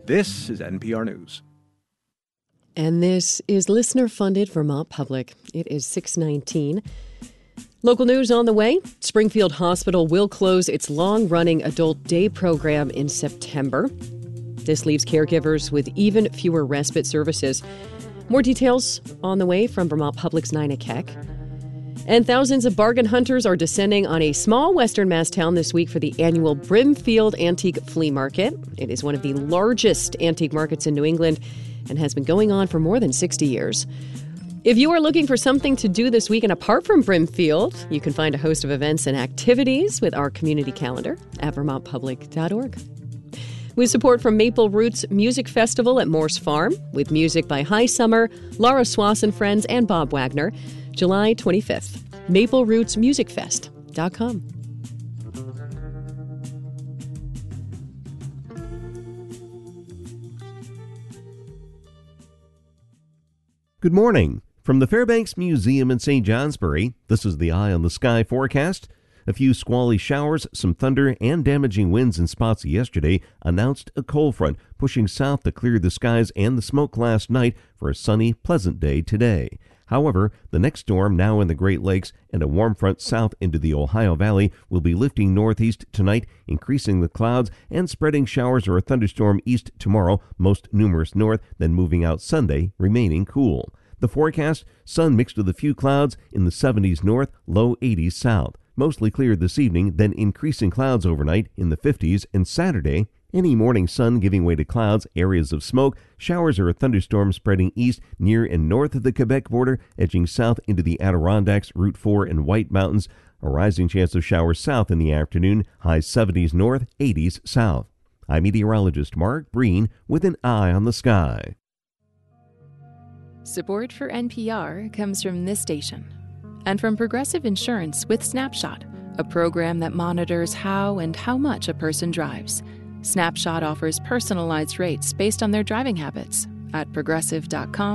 This is NPR News. And this is listener-funded Vermont Public. It is 6:19. Local news on the way. Springfield Hospital will close its long-running adult day program in September. This leaves caregivers with even fewer respite services. More details on the way from Vermont Public's Nina Keck. And thousands of bargain hunters are descending on a small western Mass town this week for the annual Brimfield Antique Flea Market. It is one of the largest antique markets in New England and has been going on for more than 60 years. If you are looking for something to do this weekend apart from Brimfield, you can find a host of events and activities with our community calendar at vermontpublic.org. With support from Maple Roots Music Festival at Morse Farm, with music by High Summer, Laura Swass and Friends, and Bob Wagner, July 25th. MapleRootsMusicFest.com. Good morning. From the Fairbanks Museum in St. Johnsbury, this is the Eye on the Sky forecast. A few squally showers, some thunder, and damaging winds in spots yesterday announced a cold front pushing south to clear the skies and the smoke last night for a sunny, pleasant day today. However, the next storm, now in the Great Lakes, and a warm front south into the Ohio Valley will be lifting northeast tonight, increasing the clouds and spreading showers or a thunderstorm east tomorrow, most numerous north, then moving out Sunday, remaining cool. The forecast, sun mixed with a few clouds in the 70s north, low 80s south. Mostly clear this evening, then increasing clouds overnight in the 50s, and Saturday, any morning sun giving way to clouds, areas of smoke, showers or a thunderstorm spreading east, near and north of the Quebec border, edging south into the Adirondacks, Route 4 and White Mountains. A rising chance of showers south in the afternoon, high 70s north, 80s south. I'm meteorologist Mark Breen with an Eye on the Sky. Support for NPR comes from this station and from Progressive Insurance with Snapshot, a program that monitors how and how much a person drives. Snapshot offers personalized rates based on their driving habits at progressive.com.